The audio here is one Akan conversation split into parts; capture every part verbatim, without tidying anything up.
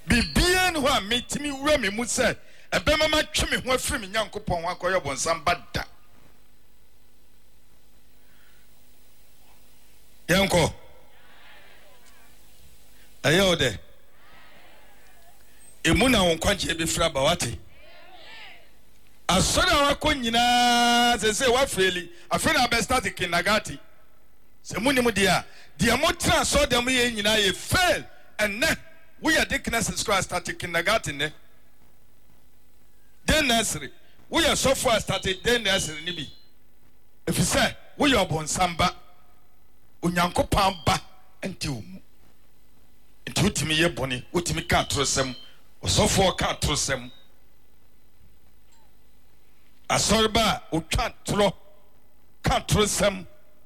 bibia no ha metimi wura me mu se ebema ma twe me ho afiri me Nyankopon ho akoyo bonsam bada yanko ayo de emuna won kwanje be fra ba wate asora wako nyina se se wa freli afena be start kindergarten se muni mu dia dia mo tra so dem ye nyina ye fail and then we are dickness school start kindergarten ne then nursery we are so far started then nursery ni bi if you say we are born samba Onyankopon ba enti umu enti utimi ye boni utimi ka trosem osofo ka trosem asorba utwa tro ka trosem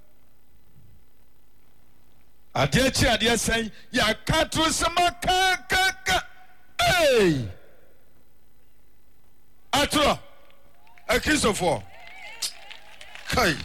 ade chi ade sen ya ka trosem ka ka ka hey atro a Christopher kai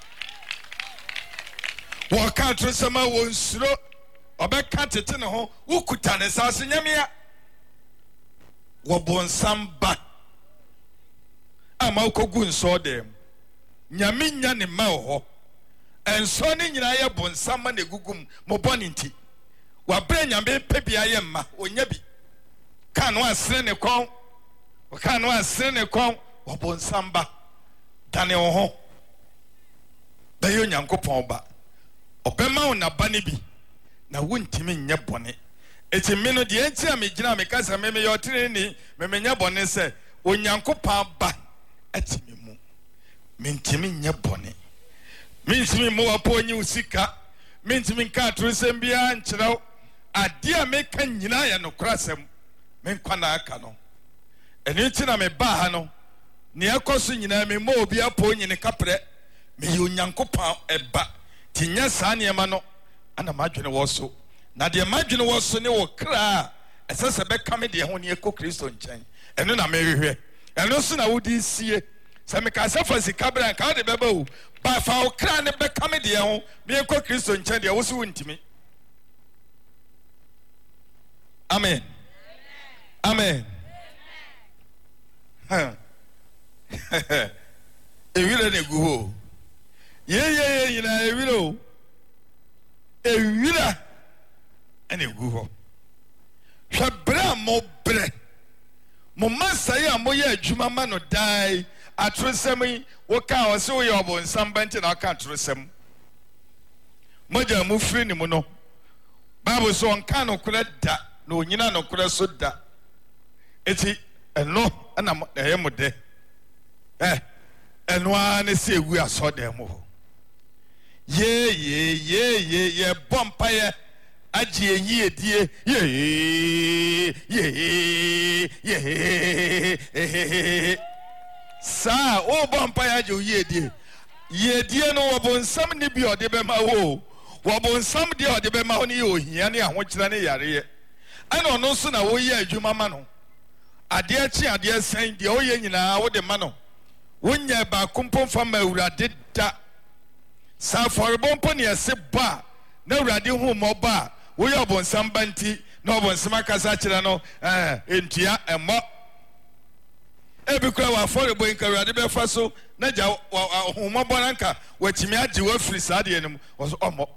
wa ka trosem a won suro obeka tete ne ho wukuta ne sase nyamia wo bonsam ba ama ukogu nso dem nyame nya ne ma ho enso ne nyina ye bonsam na egugum mo boni nti wa bre nyame pebia ye ma onya bi ka no asere ne kon o ka no asere ne kon wo bonsam ba dane wo ho ba yo Nyankopon ba obema na ba ne bi na wontimi nye bone eti meno de enti a me gina me kasa me me yotere ni me me nye bone se Onyankopon ba atimi mu mentimi nye bone mentimi mu apo nyi usika mentimi nka trosem bia nkyerɛw ade a me ka nyina ya no krasem me nkwa na aka no eni nti na me ba ha no ne ekoso nyina me mo obi apo nyi ne kapre me ye Onyankopon eba tinya saa ne ma no ana madwene wo so na de madwene wo so ne wo kra esese be kame de ho ne ekọ Kristo nchen eno na mehwehwe eno so na wodi sie se me ka sefa sika bra ka de beba o ba fa wo kra ne be kame de ho me ekọ Kristo nchen de wo so wontimi amen amen ha ewire ne gu ho ye ye ye nyina ewire o ewira ene gu ho hwebra mo bre mo masai a mo ye adwuma ma no dai atrosem wo ka o se wo ye obonsam banti na ka atrosem moja mu firi ni mu no Bible so on ka no kura da na onyina no kura so da eti eno na eye mo de eh eno a na se ewu aso da mo ho ye ye ye ye ye bompa ye aji enyi edie ye ye ye sa o bompa ye aji oyi edie ye edie no wobonsam ni bi ode be ma wo wobonsam de ode be ma ho ni ohia ne ahokyera ne yare ye ana ono so na wo ye adwuma ma no ade achi ade sen de o ye nyina wo de ma no wonya ba kompon fa ma urade da sa for bompo ne ese ba na urade hu mo ba wo ye obonsam banti na obonsam akasa kire no eh entua emo e bi kura wa for bo nka urade be fa so na ja hu mo bo nanka watimi age wa firi sa de enim omo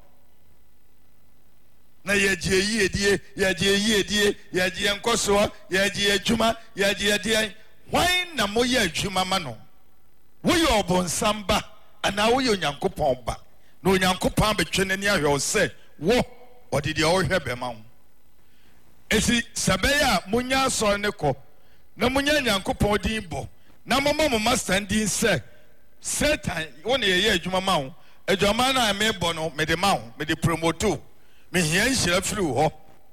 na ye je yi edie ye je yi edie ye je enkoso ye je adwuma ye je edie why na mo ye adwuma ma no wo ye obonsam ba ana wo ye Onyankopon ba na Onyankopon betwe nani ahwe o se wo odide o hwe be ma wo esi sabeya munya so ne ko na munya Onyankopon din bo na mama mo master din se Satan wo ne ye adwuma ma wo adwuma na me bo no me de ma wo me de promote me hia nhira firi ho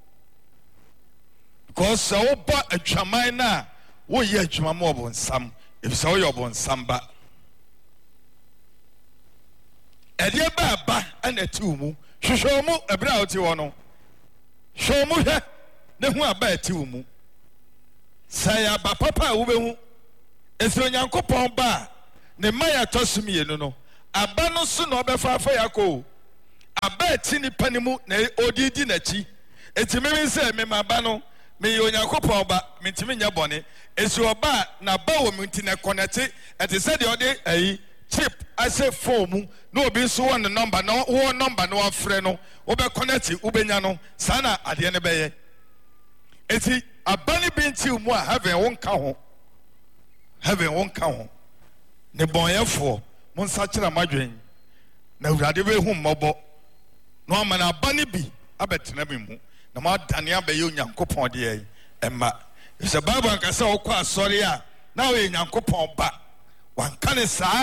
because so ba adwaman na wo ye adwuma ma obonsam if so wo ye obonsam ba ede ba ba ana ti umu hwehwomu ebra oti wo no hwomu hwe ne hu aba ati umu saya ba papa wo be hu esi Onyankopon ba ne maya tosum ye no no aba no so no obefa afa yakọ aba ati ni panimu na odidi na chi eti meme se me maba no me Onyankopɔn ba mentimi nya bɔne esi oba na ba wo minti na connect ete said the other ayi chip I say phone no obi so one number no one number no afre no obe connect ubenya no sana ade ne beye eti abani binti mu a heaven won ka ho heaven won ka ho ne bonyefo mon sa kira madwen na urade be hu mmobɔ no amana abani bi abetena bi mu na ma dane abaye Onyankopɔn de yi emma se Bible anka se wo kwa asɔre a na wo Onyankopɔn ba wanka ne saa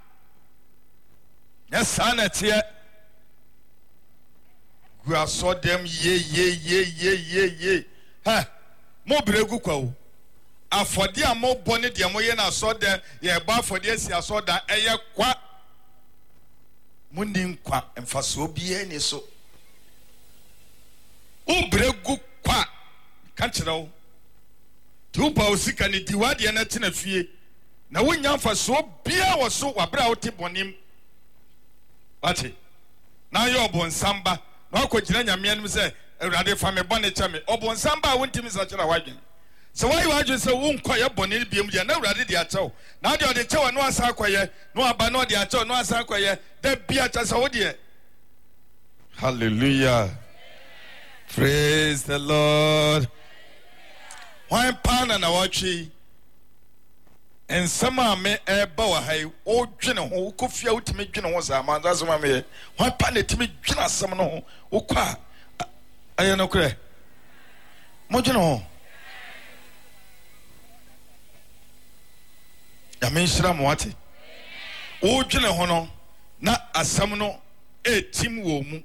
ya saa na tie gu asɔdem ye ye ye ye ye ye ha mo bregu kwa wo afɔde a mo bɔ ne de mo ye na asɔdem ye ba afɔde asi asɔda eye kwa mo ni nkwa mfaso bia ni so o bregu kwa ka kyerɛ wo tu ba osika ne diwade na tena fie na wonya mfaso bia wo so wabra wo te bonim ati na yo obonsamba na akogina nyame anim sɛ awurade fa me bɔne kyɛ me obonsamba a wontimi sa kyerɛ wadwen sɛ wayi wadwen sɛ wo nkɔ yɛ bɔne biam dia na awurade de akyɛw na de ɔde kyɛw no asa akɔyɛ no aba no de akyɛw no asa akɔyɛ da bia kyɛ sɛ wo de hallelujah praise the Lord why pana na watchi and sama me e ba wa hai o dwene ho ko fia utimi dwene ho za ma ndaso ma me why pana timi dwene asam no ho o kwa aye no kure mo dwene ho ya me nhira mo ate o dwene ho no na asam no e tim wo mu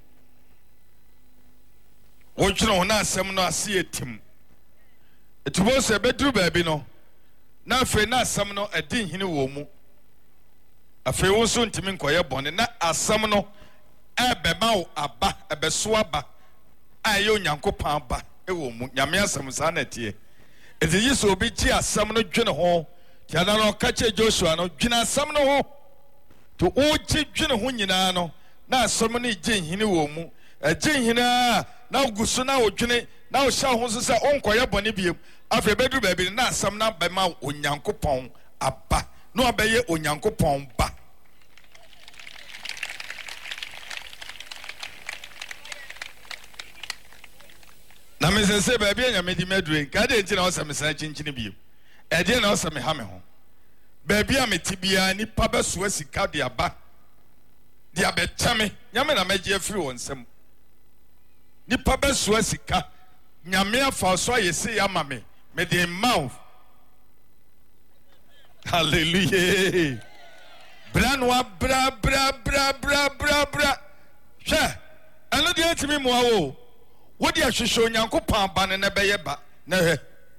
o dwene ho na asam no ase e tim etubo se bedru baabi no na afi na asam no edi hini wo mu afi wo so ntimi nkoye bone na asam no ebema wo aba ebeso aba aye Onyankopɔn ba e wo mu nyame asam sa na tie edi yiso obi ti asam no dwene ho ti ana no ka che Joshua no dwene asam no ho to o ti dwene ho nyina no na asam no ije hini wo mu eje hina na gusu na odwene na o sha ho so se onkoye bone biem afi bedru baabi na asam na ba ma Onyankopɔn aba no obeye Onyankopɔn ba na me se se baabi anyame di medue ka de nti na o se me sa chinchini biem e de na o se me ha me ho baabi a me tibia ni pa ba so asika de aba de abetame nyame na meje afiri wonsem ni pa ba so asika nyame afa so ayese ya mame me the mouth hallelujah branwa bra bra bra bra bra bra hwe eno de atimi mo awo wo de ahwehwe Onyankopɔn ba ne na beye ba na hwe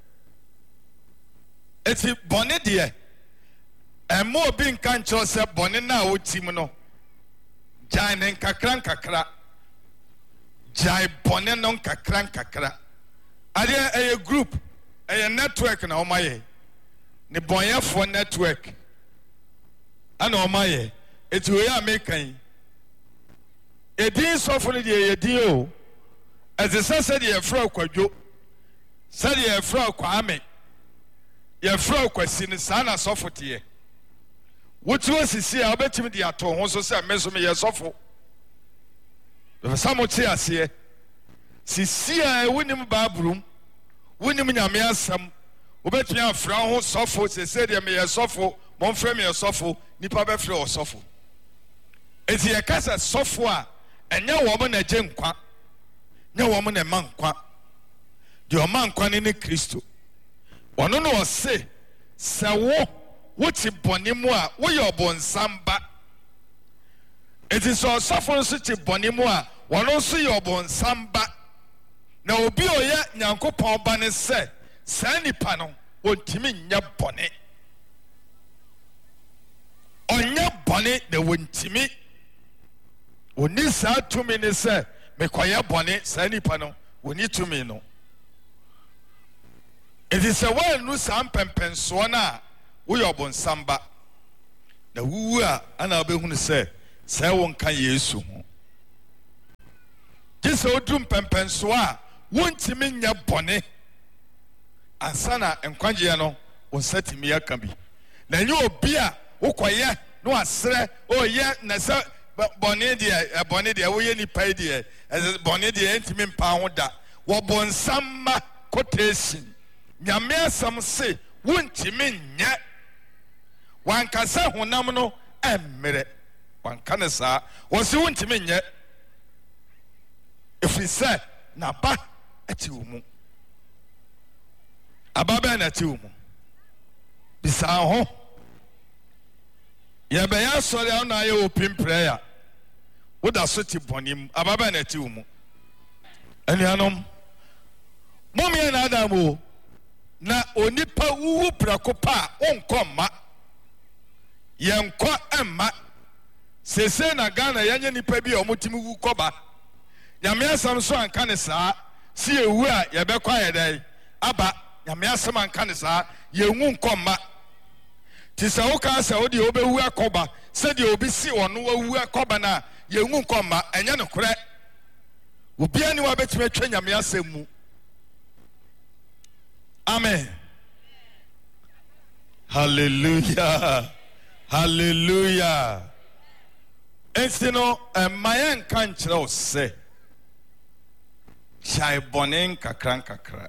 eti bone de emo obi nka nkyerɛ sɛ bone na wo tim no jai ne nkakra nkakra jai bone no nkakra nkakra ade a group a network na omaye ne bonyefo network ana omaye eti we ya mekan edin sofo ne de edin o ezese se de efra kwadwo se de efra kwame ye efra kwasi ne sana sofo tie wotu osisi a obetimi de ato ho so se meso me ye sofo be samo tie ase sisi a wonim baabrum wonim nyame asam obetumi afra ho sofo se se de me ye sofo mo mfrɛ me ye sofo nipa be frɛ o sofo eti ye kasa sofo a enye wo mo na je nkwa nye wo mo na ma nkwa de o ma nkwa ne ne Kristo ono no o se se wo woti bone mu a wo ye obonsam ba eti so sofo nso ti bone mu a wono nso ye obonsam ba na obi oye Nyankopɔn ba ne se sa nipa no ontimi nya bone onya bone de wontimi oni sa tumi ne se mekoye bone sa nipa no oni tumi no edi se wa nu sa mpempenso na wo ye obonsam ba na wuwu a ana obehunu se sa wo nka Yesu ho gise odum pempenso a wontimi nya bone ansana enkwagye no wo setimi aka bi na nye obi a wokoye no asre oye na se bone de bone de wo ye nipa de bone de entimi mpa ho da wo bonsamma quotation nyame asam se wontimi nye wankasa honam no emmere wanka ne saa wo se wontimi nye efise na ba ati wo mu ababa na ati wo mu bisa ho ye be ya sori a na ye open prayer wo da so ti bonim ababa na ati wo mu anuanom momie na adamu na onipa wuwu prakopa onkomma yenko emma sese na Ghana yanye nipa bi omotimi wu koba nyame asam so anka ne saa si ewu a ye be kwa ye dai aba nyame asam anka ne saa ye wu nkomma ti sa wo ka sa wo de obewu akoba se de obi si wono wawu akoba na ye wu nkomma enye ne kore obi ani wa betime atwa nyame asam mu. Amen. Hallelujah. Hallelujah. Ensino emayen kan kyerɛ sɛ hyai bɔne kakra kakra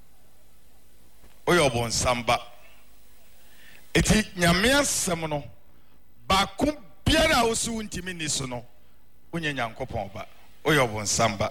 oyɛ ɔbɔnsamba eti nyame asɛm no baako biara a wosi wontimi ni so no wonye Nyankopɔn ba oyɛ ɔbɔnsamba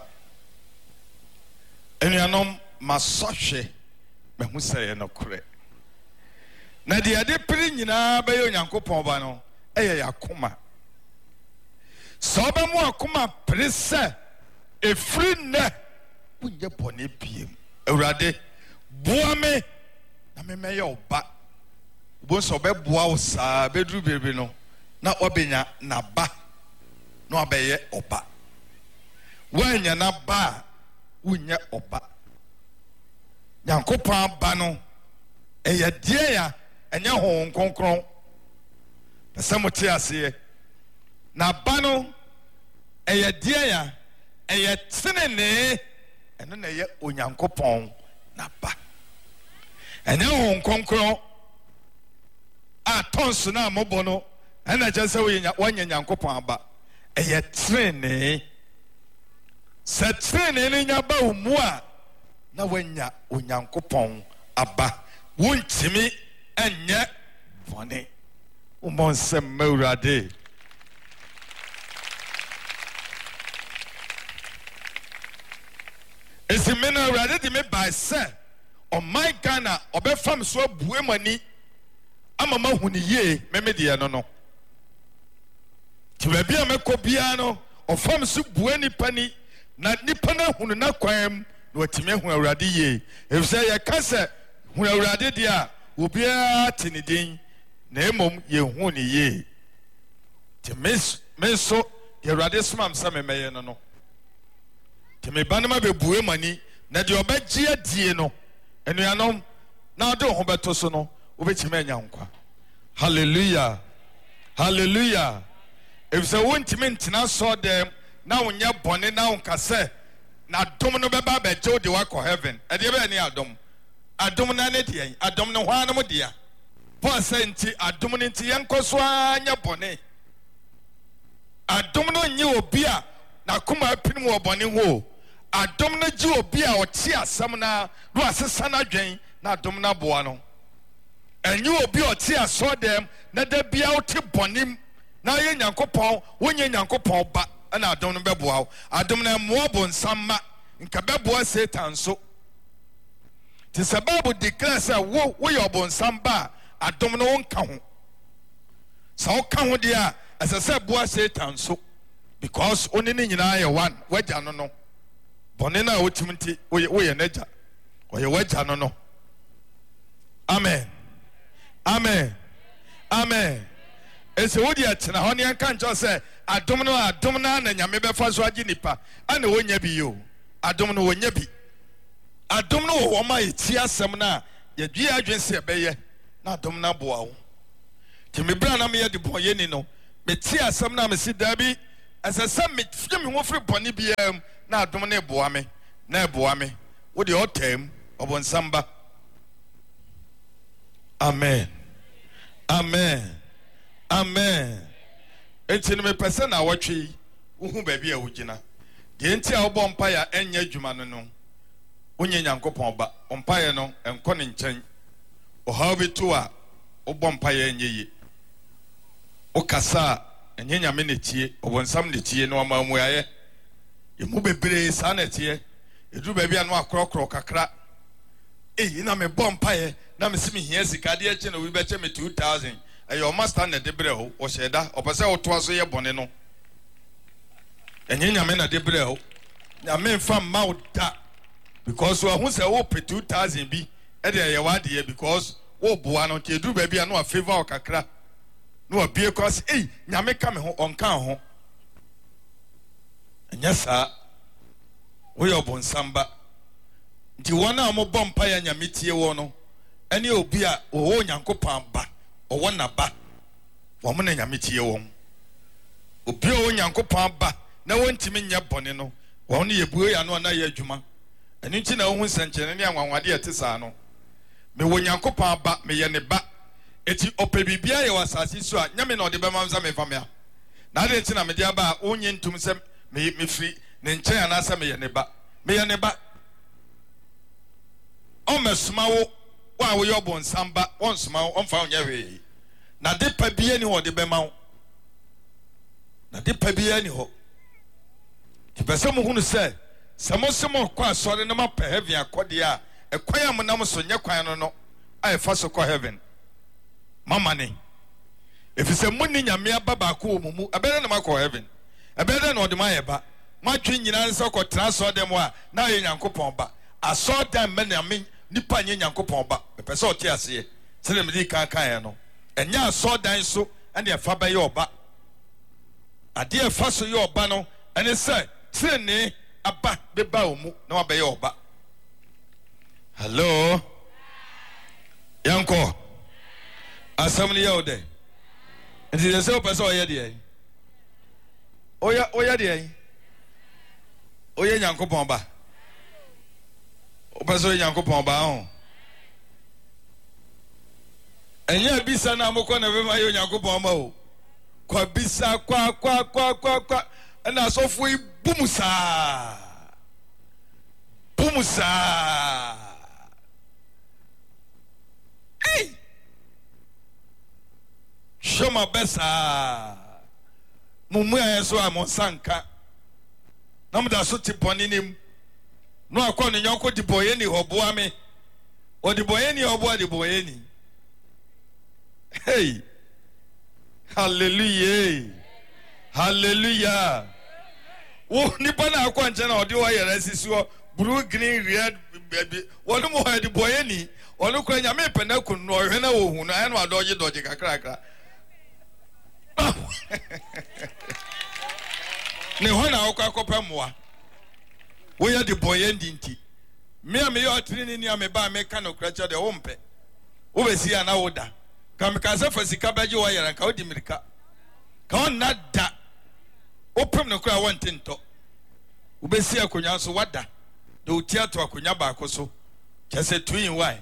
enuanom masɔhwɛ mehu sɛ yɛ no korɛ na de ade pere nyinaa bɛyɛ Onyankopɔn ba no ɛyɛ yakoma sɛ ɔbɛmo akoma pere sɛ efiri nnɛ wonyɛ bɔne biem Awurade boa me na memɛyɛ ɔba wo sɛ ɔbɛboa wo saa bɛduru biribi no na ɔbɛnya n'aba na ɔbɛyɛ ɔba woanya n'aba a wonyɛ ɔba Nyankopɔn aba no ɛyɛ deɛ ya ɛnyɛ Honhom Kronkron pɛsɛ mote aseɛ na ba no ɛyɛ deɛ ya ɛyɛ tenenee ɛno na ɛyɛ Onyankopɔn na ba ɛnyɛ Honhom Kronkron a tɔnso na mobɔ no ɛna kyerɛ sɛ wɔnyɛ Nyankopɔn aba ɛyɛ tenenee sɛ tenenee no nya ba wo mu a na wanya Onyankopɔn aba wontimi enye bɔne umonsem Awurade esi me na Awurade di me by sɛ ɔman Ghana ɔbɛfam so abue mani ama mahu ne yie meme deɛ no no ti baabi a mɛkɔ biara no ɔfam so bue nipa ni na nipa na hunu na kwan no atime hu Awurade yie efisɛ yɛ ka sɛ hu Awurade dia a obiara te ne din na emom ye hu ne yie te mes menso ye Awurade somam sɛ memɛyɛ no no te me banama bebue mani na de obagye adie no enuanom na de ho beto so no obetime anya nkwa. Hallelujah. Hallelujah. Efisɛ wontime ntena so dem na wonyɛ bɔne na wonka sɛ na dom no bɛba bɛgye wo de wakɔ heaven ɛdeɛ bɛyɛ ne adom adom na ne deɛ adom no hwa no mo deɛ Paul sɛ nti adom no nti yɛnkɔ so anya bɔne adom no nye obi a na koma apini wɔ bɔne ho adom no gye obi a ɔte asɛm na no asesa na dwen na adom na boa no enye obi ɔte asɔ dem na da bia wote bɔne na yɛ Nyankopɔn wonye Nyankopɔn ba na adom no bɛboa wo adom na mmoa bonsama nka bɛboa Satan so ti sɛ Bible declare sɛ wo wo yɛ ɔbonsam ba adom no wonka ho sɛ woka ho deɛ a ɛsɛ sɛ boa Satan so because one ne nyinaa yɛ one wagya no no bɔne na wotim nti woyɛ woyɛ n'agya ɔyɛ wagya no no. Amen. Amen. Amen. Ese wodi atena ho ne anka nkyɛ sɛ adom no adom na na nyame bɛfa so agye nipa ana wonya bi yo adom no wonya bi adom no wo ma eti asɛm na yɛdwe adwen sɛ ɛbɛyɛ na adom na boa wo ti me bra na me yɛ de bɔyɛ ni no me ti asɛm na me si dabi ɛsɛ sɛ me fie me ho firi bɔne biam na adom na boa me na boa me wo de ɔtam ɔbɔnsamba Amen. Amen. Amen. Enti no me pese na watwe uhu baabi a wugina. De enti a wo mpa ya enya adwuma no no. Onye Nyankopɔn ba. Mpa ya no enko ne nkyɛn. Ohaw betu a wo mpa ya enye yi. O kasa enye nyame ne tie, obonsam ne tie no amamu aye. Ye mu bebre sa na tie. Edu baabi a no akrokro kakra. Eh na me bɔ mpa ya na me simi hia sika de eche no wi be che me two thousand. Ayo master na de bre ho o sheda opese wo to aso ye bone no enye nyame na de bre ho nyame mfa ma wo da because wo hu se wo pe two thousand bi e de ye wade ye because wo boa no ke duru ba bia no a favor o kakra no abie cause eh nyame ka me ho onka ho enye sa wo ye obonsamba nti wona a mo bompa ya nyame tie wo no ene obi a wo Nyankopɔn ba owo na ba wo mo na nyame tie wo obi o Nyankopɔn ba na wontimi nya bone no wo no ye buo ya no na ye adwuma eni nti na wo hu senkyene ne anwanwade ete saa no me wo Nyankopɔn ba me ye ne ba eti ope bibia ye wasase so a nyame na ode be mamza me famia na de nti na me dia ba onye ntum se me me firi ne nkyɛn ana se me ye ne ba me ye ne ba o mesuma wo wa wo yobo nsamba won suma won fa onye hwe na de pa bia ni ho de be ma wo na de pa bia ni ho ti pese mo hunu se se mo se mo kwa sore no ma pa heaven akode a e kwan am nam so nye kwan no no ai fa so kwa heaven mama ne efi se mo ni nyame aba ba ko mu mu abere na makọ heaven abere na odema ye ba matwe nyina nse ko tra so dem a na ye Nyankopɔn ba aso dem me na me nipa nye Nyankopɔn ba pese o ti ase se le me di kan kan ya no enya aso dan so ene fa ba ye oba ade e fa so ye oba no ene se trene aba be ba omu na wa ba ye oba. Hello yanko asam ni yawo de nti de se o pese o ye de oya oya de oya Nyankopɔn ba o pese o Nyankopɔn ba ho enya bisa na moko na be ma yo Nyankopɔn ma o kwa bisa kwa kwa kwa kwa kwa na sofu bumusa bumusa hey shoma besa mumu ya so amonsanka na mda so ti boni nim no akọ ne nyonko di boye ni hoboa me o di boye ni hoboa di boye ni hey hallelujah hallelujah wo ni bana akọ nche na odi wo yere sisi blue green red baby wonu mo ha di boye ni wonu kọ nya me pena kun no hwe na wo hu na eno adoje doje kakra kakra ne hona okwa akọpa moa wo ya di boye ndinti me a me yo trini ni ame ba me ka no kracha de wo mpe wo be sia na wo da ka me ka se fasika baje wo yera ka wo di mirika ka on na da opem no kra won tinto wo be sia akonya so wada de o tiato akonya ba akoso kese two in one.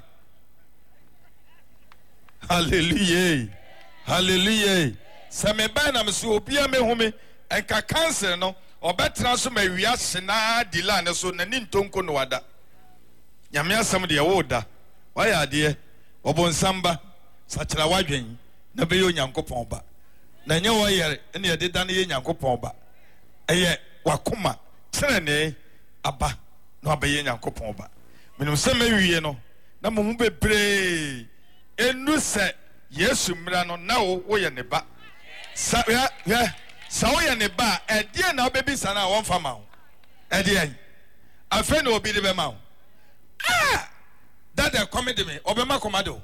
Hallelujah hallelujah se me ba na me so obi a me home enka cancer no obetra so ma wi ase na dila ne so na ni ntonko no wada nyame asam de wo da wa ya de obonsamba sachira wadwen na be yo Nyankopɔn ba na nye wo yere ene ye de da ne ye Nyankopɔn ba eye wakoma trene aba na ba ye Nyankopɔn ba menum se ma wiye no na mo mu bebre enu se Yesu mra no na wo wo ye ne ba sa ya ya sa wo ye ne ba e die na obebi sana won fama wo e die afa na obi de be ma wo ah that the comedy me obema komado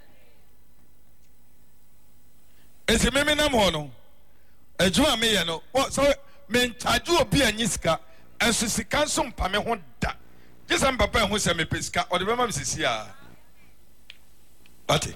esi meme na mo no ejuma me ye no so me ntaju obi anyisika enso sika so mpa me ho da jesa papa ho se me pesika o de be ma me sisi a ati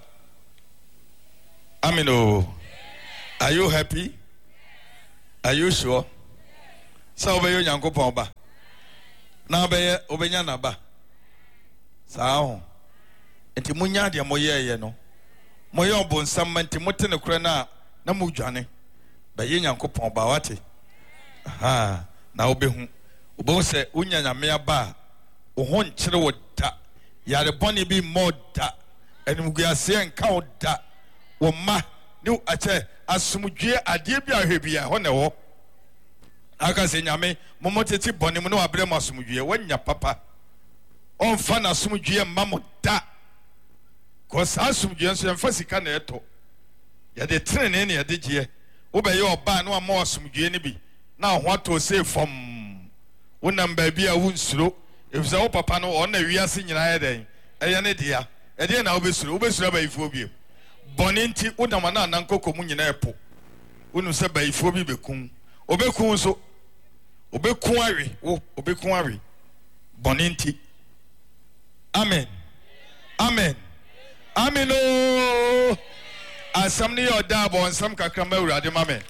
amino. Are you happy? Are you sure? Sa obeyo Nyankopɔn ba na obeye obenya na ba sa ho enti munya de moye ye no moyo bonsam manti motene kura na na mudwane ba ye Nyankopɔn ba wate aha na obehu obo se unya nyame aba wo ho nkyere wo da yare boni bi moda enumguase enka wo da wo ma ni ache asumdwe ade bi ahwebia ho ne wo aka se nyame momoteti boni mu no abre masumdwe wanya papa onfa na asumdwe mammo da ko sa asumdwe nso yemfa sika na eto ya de trene ne ya de gye wo be ye oba na ama asumdwe ne bi na ho ato se fom wonam ba bi a wunsuro efisa wo papa no on na wiase nyina ya den eye ne dia e de na wo besuro wo besuro ba ifo bi boni nti wonam na nankoko mu nyina epo wonu se ba ifo bi bekun obekun so obekun awe wo obekun awe boni nti amen amen amen o asam ne yoda bon sam kakra ma urade mame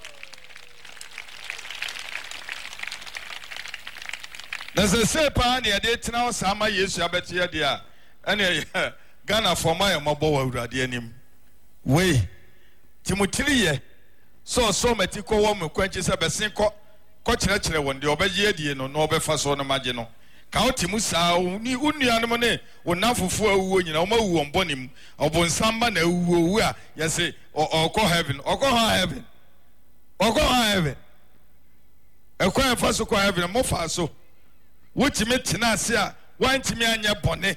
na se se pa ne de tena o sama Yesu abeti ya dia ene Ghana for my mabo wa urade anim we timotiriye so so meti ko wo mkwanchi se besin ko ko kire kire wonde obeje adie no no obefa so no maje no ka otimu saa ni unuanom ne wonafufu awuo nyina oma wuo mbonim obonsamba na awuo wu a yese okọ heaven okọ heaven okọ heaven ekwa fa so ko heaven mo fa so wotimi tena ase a wantimi anya bone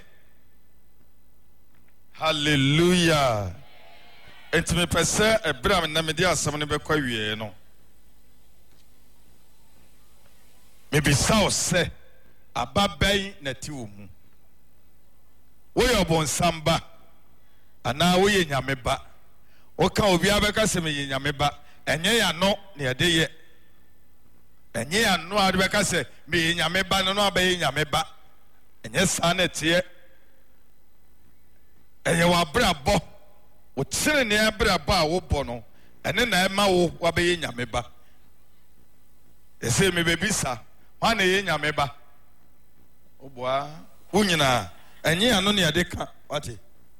hallelujah etimi pese ebram na medi asam ne bekwa wie no maybe sao se ababai na tiwo mu wo ye obonsamba ana wo ye nyame ba wo ka obi abeka se me ye nyame ba enye ya no na ye de ye enye ya no abeka se me ye nyame ba no no abaye nyame ba enye sa na tie enye wa brabo wo tire ne brabo a wo bo no ene na ema wo abaye nyame ba ese me bebisa wa na ye nyame ba oboa unyina enye ano ne ade ka wate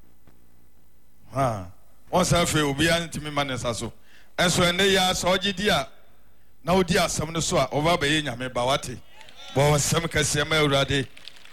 ha on sa fe obi antimi manesa so enso ene ya so ogidi a na odi asam no so a oba ba ye nyame ba wate bo sam kase ma urade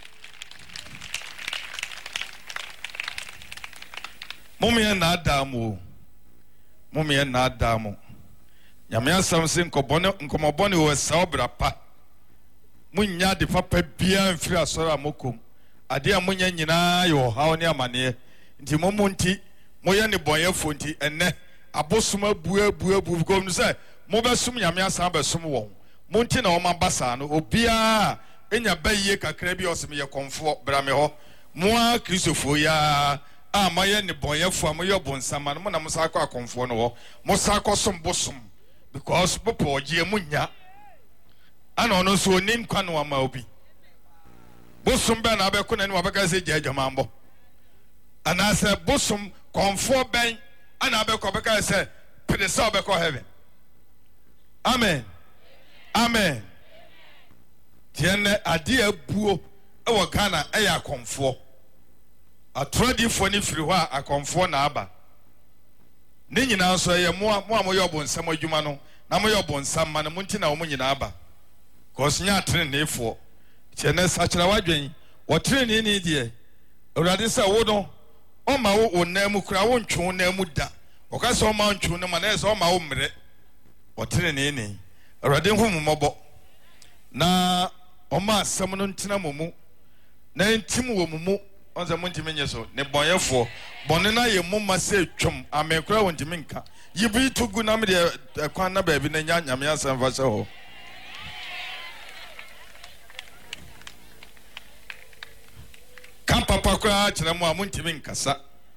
mumye na adamu mumye na adamu nyame asam se nkobone nkomobone wo sa obra pa munya de papa bia mfiri asoro amokom ade a munya nyina yo hawo ne amane nti momonti moye ne boyefo nti enne abosoma bua bua bu kom say mo besum nyame asan besum won monti na o mabasa no obia enya baye kakra bi osem ye konfo bra me ho mo a kristofo ya a maye ne boyefo a moye bonsama no mo na mo sa akwa konfo no ho mo sa akosum bosum because popo ogie munya ana ono so nim kwano ama obi bosum be na abeko na ni wabeka se je adwamambo ana se bosum konfo ben ana abeko beka se pedesa obeko heaven amen amen tiene ade abuo e wo Ghana e ya konfo atrodifo ni firi ho a akonfo na aba ni nyina so ye mo mo mo yobo nsam adwuma no na mo yobo nsam ma no munti na wo nyina aba cause nya trene nefo chene sachira wadwen wo trene ni die urade se wo no o ma wo onamu kura wo ntwe namu da o ka se o ma ntwe no ma na se o ma wo mre wo trene ni urade hu mumbo na o ma asam no ntina mumu na ntim wo mumu on se muntime nyeso ne bonyefo bone na ye mumma se twom amekura wo ntime nka yibi tugu na me de kwan na ba bi na nya nyame asam fa se ho kan papa kwa kire mu amuntimi nkasa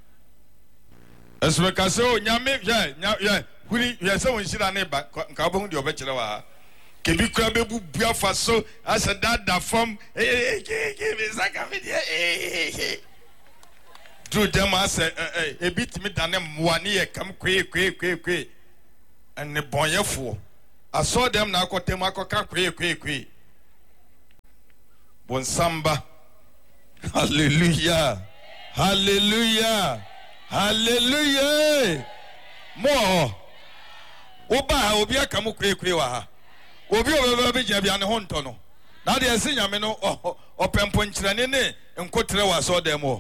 eswe kase o nyame ye nya huri ye se won shira ne ba nka obo hu de obekire wa kebi kura bebu buafa so asa dada fam eh ke be saka me de do dem asa e bitimi dane mwa ne ye kam kwe kwe kwe kwe enne bonyefo aso dem na akotem akoka kwe kwe kwe bon samba hallelujah hallelujah Hallelujah. More. Oba obi aka mu kwe kwe wa ha. Obi oba be gya bia ne ho nto no. Na de ese nyame no opempo nkyerane ne nkotre wa so dem o.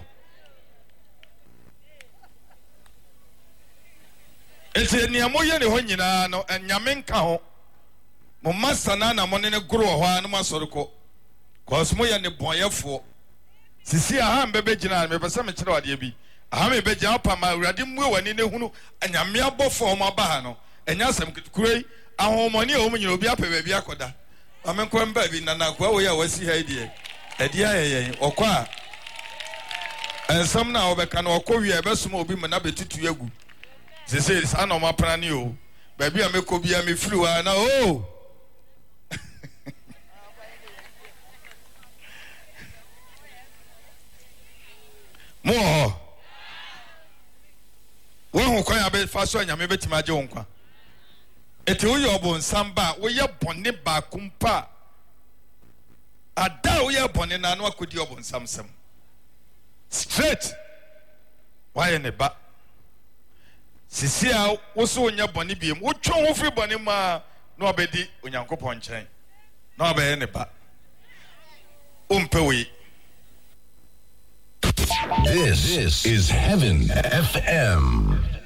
Ese ni amoye ne ho nyina no nyame nka ho. Mo masa na na mo ne goro ho a no masoreko. Cause mo ye ne bonyefo. Sisi aha mbebe gina me pese me kire wade bi. Aha me be gya pa ma urade mu wani ne hunu anyame abofo mo aba ha no. Enya asem kurei ahomoni a omu nyina obi apɛ ba bi akoda. Amenko mba bi na na kwa wo ya wasi ha die. Edi ayeye okwa ensam na obeka na okɔwi e besoma obi mu na betutu agu. Sese sa na omapra ne o. Ba bi a mekɔ bia me firi wa na o. Mo wo ho kwa ya be fa so anyame betima age wo nkwa. Eti wo ye obonsam ba wo ye bone ba kumpa ada wo ye bone na no akodi obonsam sem straight why ne ba sisi a wo so onya bone biem wo twon wo firi bone ma na obedi onyankopon nkyɛn na obaye ne ba umpe we. This is Heaven F M.